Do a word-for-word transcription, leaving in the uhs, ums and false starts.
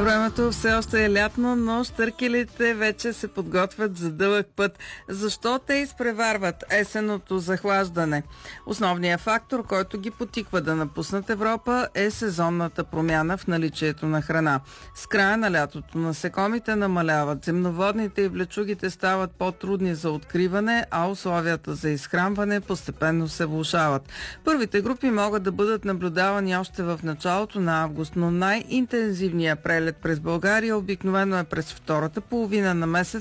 Времето все още е лятно, но щъркелите вече се подготвят за дълъг път. Защо те изпреварват есенното захлаждане? Основният фактор, който ги потиква да напуснат Европа, е сезонната промяна в наличието на храна. С края на лятото насекомите намаляват, земноводните и влечугите стават по-трудни за откриване, а условията за изхранване постепенно се влошават. Първите групи могат да бъдат наблюдавани още в началото на август, но най-интензивният прелет през България обикновено е през втората половина на месец